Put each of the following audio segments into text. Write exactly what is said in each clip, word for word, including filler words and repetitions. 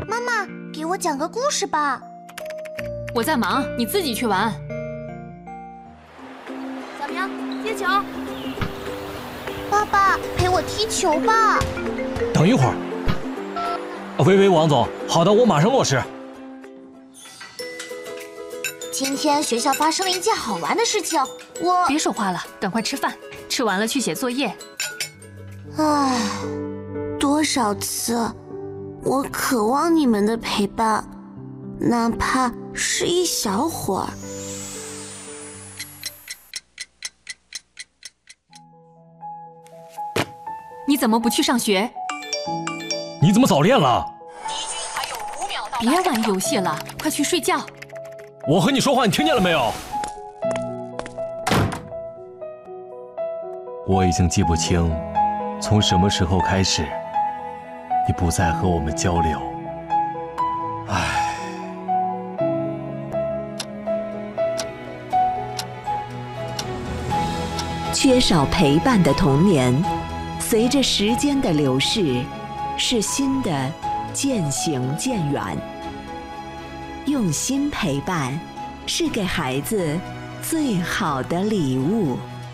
妈妈，给我讲个故事吧。 我在忙，你自己去玩。 小明，接球。 爸爸，陪我踢球吧。 等一会儿。喂喂，王总，好的，我马上落实。 今天学校发生了一件好玩的事情，我…… 别说话了，赶快吃饭，吃完了去写作业。 唉，多少次，我渴望你们的陪伴，哪怕是一小会儿。 你怎么不去上学？ 你怎么早恋了？ 别玩游戏了，快去睡觉。 我和你说话，你听见了没有？我已经记不清，从什么时候开始，你不再和我们交流。唉。 缺少陪伴的童年，随着时间的流逝，是新的渐行渐远。用心陪伴，是给孩子最好的礼物。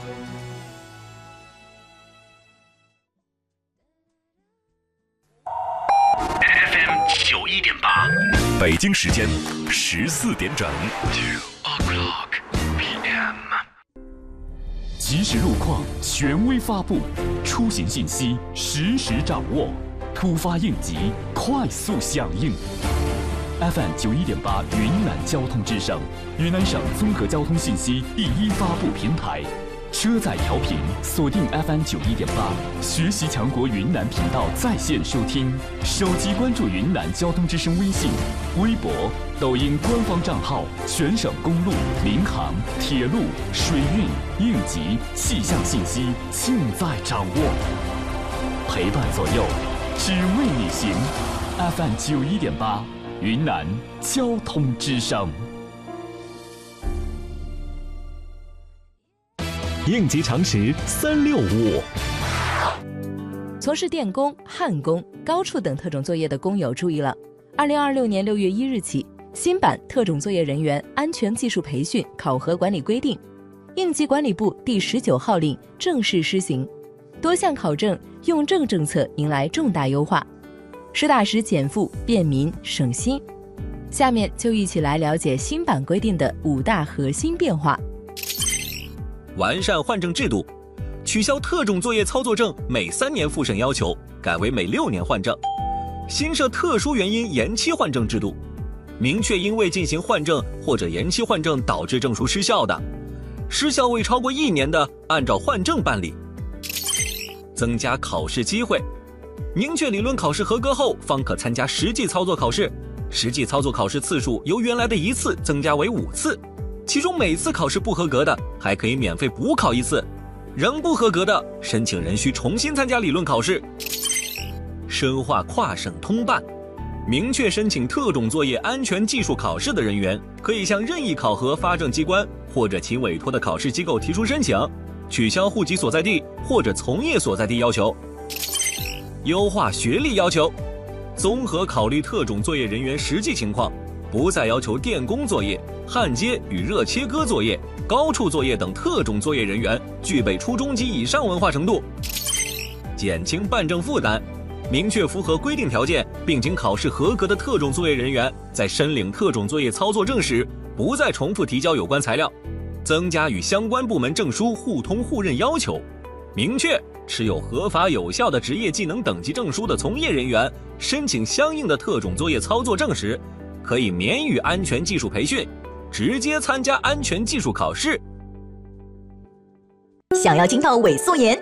F M 九一点八，北京时间十四点整。Two o'clock P M。即时路况，权威发布，出行信息实时掌握，突发应急，快速响应。F M 九一点八云南交通之声，云南省综合交通信息第一发布平台。车载调频锁定 F M 九一点八，学习强国云南频道在线收听。手机关注云南交通之声微信、微博、抖音官方账号，全省公路、民航、铁路、水运、应急、气象信息尽在掌握。陪伴左右，只为你行。F M 九一点八。云南交通之声， 应急常识三六五。 从事电工、焊工、高处等特种作业的工友注意了！二零二六年六月一日起，新版《特种作业人员安全技术培训考核管理规定》应急管理部第十九号令正式施行，多项考证用证政策迎来重大优化。实打实减负便民省心。下面就一起来了解新版规定的五大核心变化。 完善换证制度，取消特种作业操作证每三年复审要求，改为每六年换证。新设特殊原因延期换证制度，明确因为进行换证或者延期换证导致证书失效的，失效未超过一年的，按照换证办理。增加考试机会，明确理论考试合格后方可参加实际操作考试，实际操作考试次数由原来的一次增加为五次，其中每次考试不合格的还可以免费补考一次，仍不合格的申请人需重新参加理论考试。深化跨省通办，明确申请特种作业安全技术考试的人员可以向任意考核发证机关或者其委托的考试机构提出申请，取消户籍所在地或者从业所在地要求。优化学历要求，综合考虑特种作业人员实际情况，不再要求电工作业、焊接与热切割作业、高处作业等特种作业人员具备初中级以上文化程度。减轻办证负担，明确符合规定条件并经考试合格的特种作业人员在申领特种作业操作证时不再重复提交有关材料，增加与相关部门证书互通互认要求，明确持有合法有效的职业技能等级证书的从业人员申请相应的特种作业操作证时，可以免予安全技术培训，直接参加安全技术考试。 想要惊到萎缩颜，